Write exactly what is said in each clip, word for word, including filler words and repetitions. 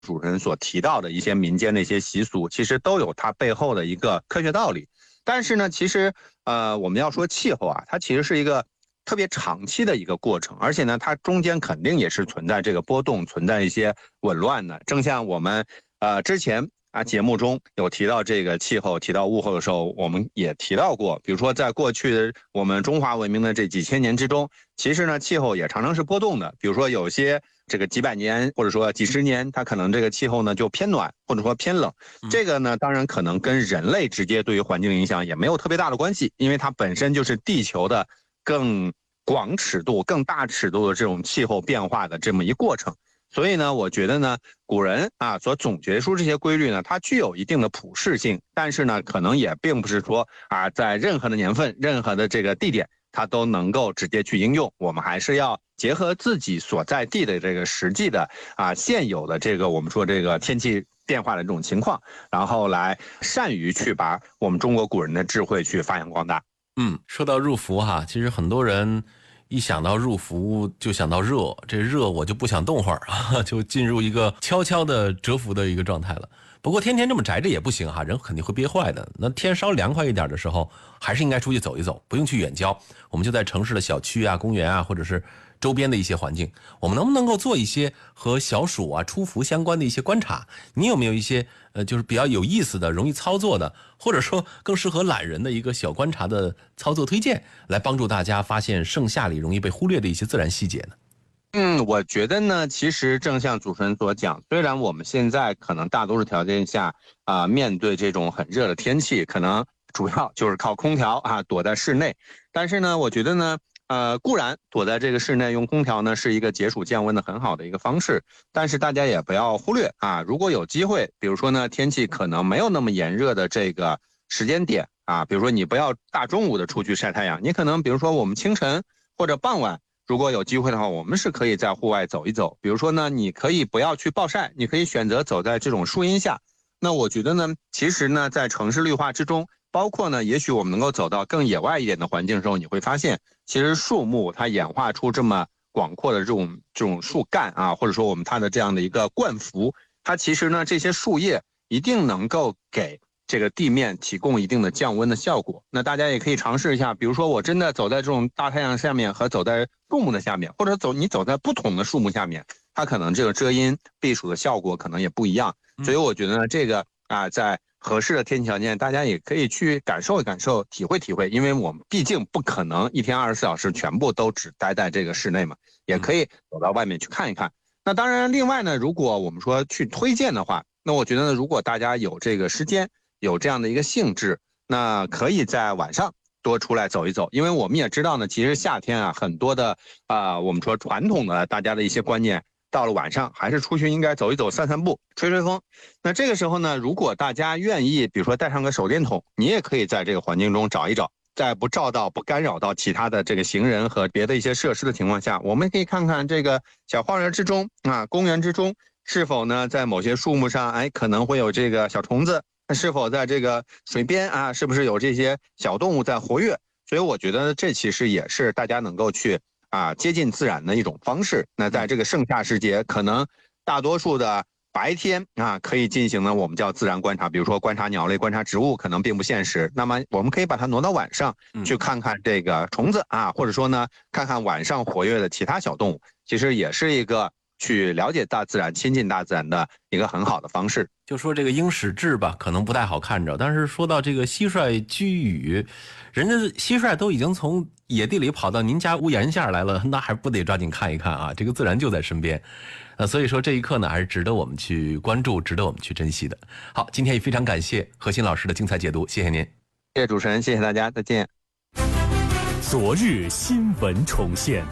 主持人所提到的一些民间的一些习俗，其实都有它背后的一个科学道理。但是呢，其实呃，我们要说气候啊，它其实是一个特别长期的一个过程，而且呢，它中间肯定也是存在这个波动，存在一些紊乱的。正像我们呃之前啊节目中有提到这个气候，提到物候的时候，我们也提到过，比如说在过去的我们中华文明的这几千年之中，其实呢气候也常常是波动的。比如说有些这个几百年或者说几十年，它可能这个气候呢就偏暖或者说偏冷，这个呢当然可能跟人类直接对于环境影响也没有特别大的关系，因为它本身就是地球的更广尺度、更大尺度的这种气候变化的这么一过程。所以呢，我觉得呢，古人啊所总结出这些规律呢，它具有一定的普适性，但是呢，可能也并不是说啊，在任何的年份、任何的这个地点，它都能够直接去应用。我们还是要结合自己所在地的这个实际的啊现有的这个我们说这个天气变化的这种情况，然后来善于去把我们中国古人的智慧去发扬光大。 嗯，说到入伏哈，其实很多人一想到入伏就想到热，这热我就不想动会儿啊，就进入一个悄悄的蛰伏的一个状态了。不过天天这么宅着也不行哈，人肯定会憋坏的。那天稍凉快一点的时候，还是应该出去走一走，不用去远郊，我们就在城市的小区啊、公园啊，或者是周边的一些环境，我们能不能够做一些和小暑啊、出伏相关的一些观察？你有没有一些呃，就是比较有意思的、容易操作的，或者说更适合懒人的一个小观察的操作推荐，来帮助大家发现盛夏里容易被忽略的一些自然细节呢？ 嗯，我觉得呢，其实正像主持人所讲，虽然我们现在可能大多数条件下啊、呃，面对这种很热的天气，可能主要就是靠空调啊，躲在室内。但是呢，我觉得呢，呃，固然躲在这个室内用空调呢，是一个解暑降温的很好的一个方式。但是大家也不要忽略啊，如果有机会，比如说呢，天气可能没有那么炎热的这个时间点啊，比如说你不要大中午的出去晒太阳，你可能比如说我们清晨或者傍晚。如果有机会的话，我们是可以在户外走一走。比如说呢，你可以不要去暴晒，你可以选择走在这种树荫下。那我觉得呢，其实呢，在城市绿化之中，包括呢，也许我们能够走到更野外一点的环境的时候，你会发现，其实树木它演化出这么广阔的这种这种树干啊，或者说我们它的这样的一个冠幅，它其实呢，这些树叶一定能够给这个地面提供一定的降温的效果。那大家也可以尝试一下，比如说我真的走在这种大太阳下面和走在树木的下面，或者走你走在不同的树木下面，它可能这个遮阴避暑的效果可能也不一样。所以我觉得呢，这个啊，在合适的天气条件，大家也可以去感受一感受、体会体会，因为我们毕竟不可能一天二十四小时全部都只待在这个室内嘛，也可以走到外面去看一看。那当然，另外呢，如果我们说去推荐的话，那我觉得呢，如果大家有这个时间，有这样的一个兴致，那可以在晚上多出来走一走，因为我们也知道呢，其实夏天啊，很多的啊、呃，我们说传统的大家的一些观念，到了晚上还是出去应该走一走、散散步、吹吹风。那这个时候呢，如果大家愿意，比如说带上个手电筒，你也可以在这个环境中找一找，在不照到、不干扰到其他的这个行人和别的一些设施的情况下，我们可以看看这个小花园之中啊，公园之中是否呢，在某些树木上，哎，可能会有这个小虫子。是否在这个水边啊，是不是有这些小动物在活跃？所以我觉得这其实也是大家能够去啊接近自然的一种方式。那在这个盛夏时节，可能大多数的白天啊可以进行呢我们叫自然观察，比如说观察鸟类、观察植物，可能并不现实。那么我们可以把它挪到晚上去看看这个虫子啊，或者说呢看看晚上活跃的其他小动物，其实也是一个去了解大自然、亲近大自然的一个很好的方式。 就说这个鹰矢志吧，可能不太好看着，但是说到这个蟋蟀居羽，人家蟋蟀都已经从野地里跑到您家屋檐下来了，那还不得抓紧看一看啊？这个自然就在身边，呃，所以说这一刻呢，还是值得我们去关注，值得我们去珍惜的。好，今天也非常感谢何鑫老师的精彩解读，谢谢您。 谢谢主持人，谢谢大家，再见。 昨日新闻重现。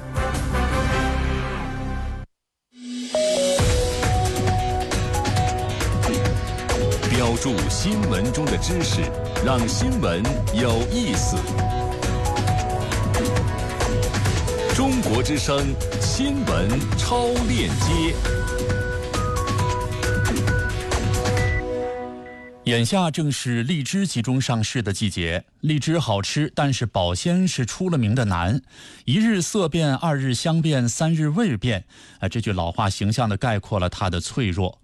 标注新闻中的知识，让新闻有意思。中国之声新闻超链接。眼下正是荔枝集中上市的季节，荔枝好吃，但是保鲜是出了名的难。一日色变，二日香变，三日味变，啊，这句老话形象地概括了它的脆弱。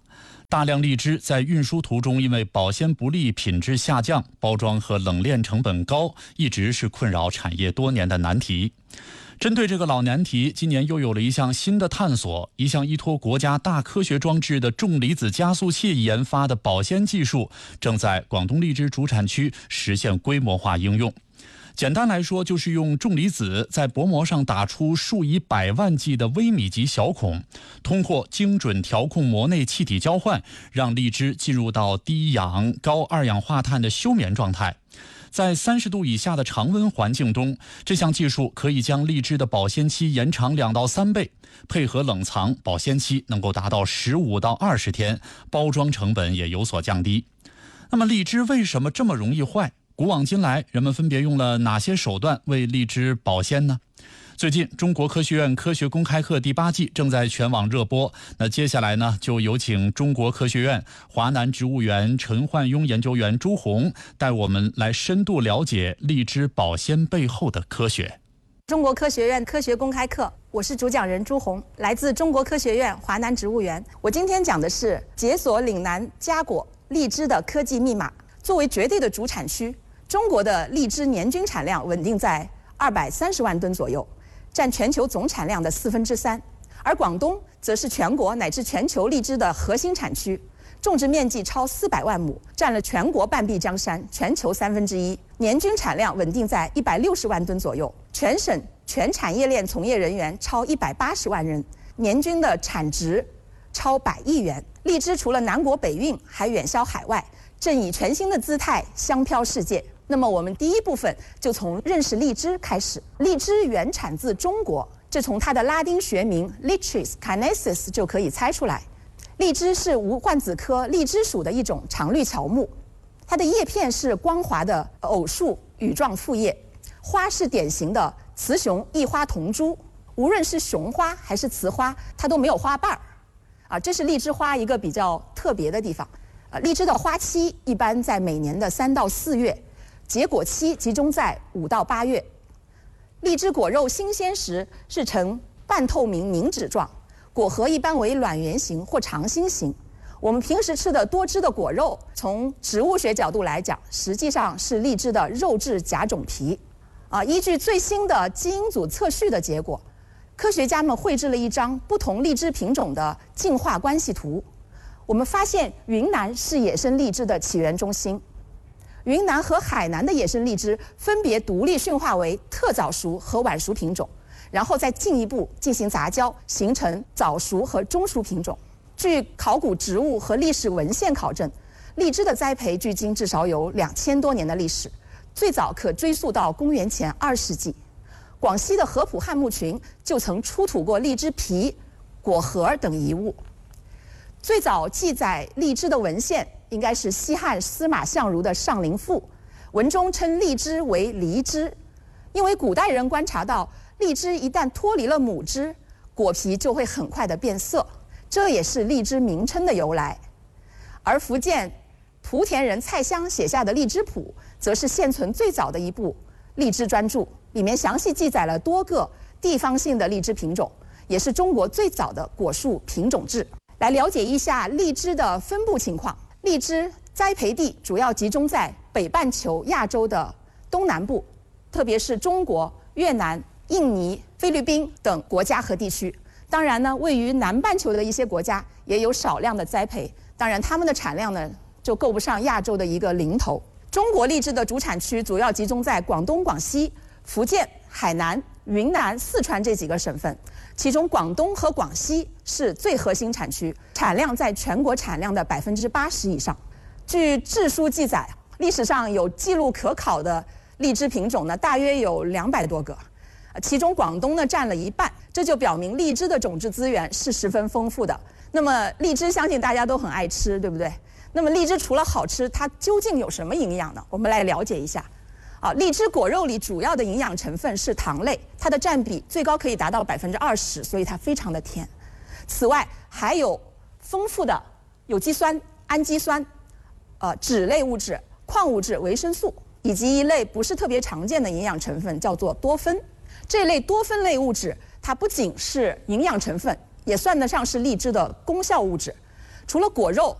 大量荔枝在运输途中因为保鲜不利、品质下降、包装和冷链成本高，一直是困扰产业多年的难题。针对这个老难题，今年又有了一项新的探索，一项依托国家大科学装置的重离子加速器研发的保鲜技术，正在广东荔枝主产区实现规模化应用。简单来说，就是用重离子在薄膜上打出数以百万计的微米级小孔，通过精准调控膜内气体交换，让荔枝进入到低氧、高二氧化碳的休眠状态。在三十度以下的常温环境中，这项技术可以将荔枝的保鲜期延长两到三倍，配合冷藏，保鲜期能够达到十五到二十天，包装成本也有所降低。那么荔枝为什么这么容易坏？古往今来，人们分别用了哪些手段为荔枝保鲜呢？最近，中国科学院科学公开课第八季正在全网热播。那接下来呢，就有请中国科学院华南植物园陈焕庸研究员朱红带我们来深度了解荔枝保鲜背后的科学。 中国科学院科学公开课，我是主讲人朱红，来自中国科学院华南植物园。我今天讲的是解锁岭南佳果荔枝的科技密码。作为绝对的主产区，中国的荔枝年均产量稳定在二百三十万吨左右，占全球总产量的四分之三。而广东则是全国乃至全球荔枝的核心产区，种植面积超四百万亩，占了全国半壁江山，全球三分之一，年均产量稳定在一百六十万吨左右。全省全产业链从业人员超一百八十万人，年均的产值超百亿元。荔枝除了南国北运，还远销海外，正以全新的姿态香飘世界。那么我们第一部分就从认识荔枝开始。荔枝原产自中国，这从它的拉丁学名 Lychis canesis 就可以猜出来。荔枝是无患子科荔枝属的一种常绿乔木，它的叶片是光滑的偶数羽状复叶，花是典型的雌雄异花同株，无论是雄花还是雌花，它都没有花瓣儿。啊，这是荔枝花一个比较特别的地方。呃，荔枝的花期一般在每年的三到四月，结果期集中在五到八月。荔枝果肉新鲜时是呈半透明凝脂状，果核一般为卵圆形或长心形。我们平时吃的多汁的果肉，从植物学角度来讲，实际上是荔枝的肉质甲种皮。啊，依据最新的基因组测序的结果，科学家们绘制了一张不同荔枝品种的进化关系图。我们发现云南是野生荔枝的起源中心，云南和海南的野生荔枝分别独立驯化为特早熟和晚熟品种，然后再进一步进行杂交，形成早熟和中熟品种。据考古植物和历史文献考证，荔枝的栽培距今至少有两千多年的历史，最早可追溯到公元前二世纪。广西的合浦汉墓群就曾出土过荔枝皮、果核等遗物。最早记载荔枝的文献应该是西汉司马相如的《上林赋》，文中称荔枝为梨枝，因为古代人观察到荔枝一旦脱离了母枝，果皮就会很快的变色，这也是荔枝名称的由来。而福建莆田人蔡襄写下的《荔枝谱》，则是现存最早的一部荔枝专著，里面详细记载了多个地方性的荔枝品种，也是中国最早的果树品种志。来了解一下荔枝的分布情况。荔枝栽培地主要集中在北半球亚洲的东南部，特别是中国、越南、印尼、菲律宾等国家和地区。当然呢，位于南半球的一些国家也有少量的栽培，当然它们的产量呢就够不上亚洲的一个零头。中国荔枝的主产区主要集中在广东、广西、福建、海南、云南、四川这几个省份，其中广东和广西是最核心产区，产量在全国产量的百分之八十以上。据志书记载，历史上有记录可考的荔枝品种呢，大约有两百多个，其中广东呢占了一半，这就表明荔枝的种质资源是十分丰富的。那么荔枝相信大家都很爱吃，对不对？那么荔枝除了好吃，它究竟有什么营养呢？我们来了解一下。啊，荔枝果肉里主要的营养成分是糖类，它的占比最高可以达到百分之二十，所以它非常的甜。此外，还有丰富的有机酸、氨基酸、呃脂类物质、矿物质、维生素，以及一类不是特别常见的营养成分，叫做多酚。这类多酚类物质，它不仅是营养成分，也算得上是荔枝的功效物质。除了果肉，